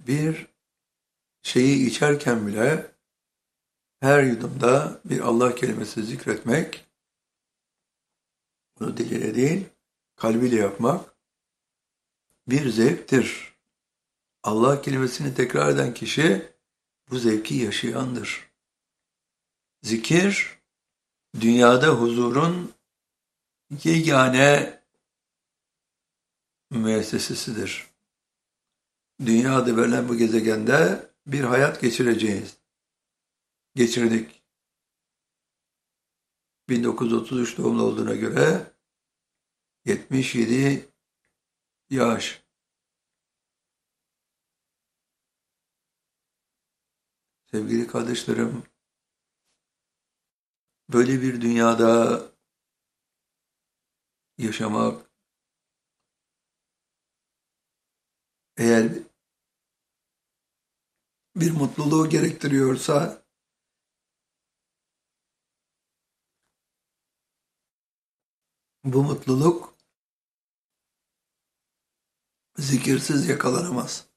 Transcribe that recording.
Bir şeyi içerken bile her yudumda bir Allah kelimesi zikretmek, bunu diliyle değil, kalbiyle yapmak bir zevktir. Allah kelimesini tekrar eden kişi bu zevki yaşayandır. Zikir, dünyada huzurun yegane müessesesidir. Dünyada verilen bu gezegende bir hayat geçireceğiz. Geçirdik. 1933 doğumlu olduğuna göre 77 yaş. Sevgili kardeşlerim, böyle bir dünyada yaşamak, eğer bir mutluluğu gerektiriyorsa, bu mutluluk zikirsiz yakalanamaz.